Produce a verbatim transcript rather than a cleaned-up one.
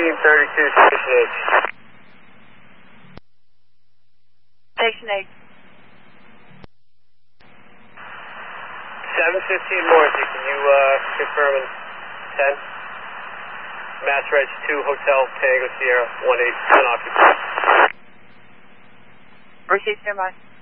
fifteen thirty-two, Station H. Station H. seven fifteen Morrissey, can you uh, confirm in ten? Mass Reg two, Hotel Tango Sierra, one eight, one occupancy. Received, standby.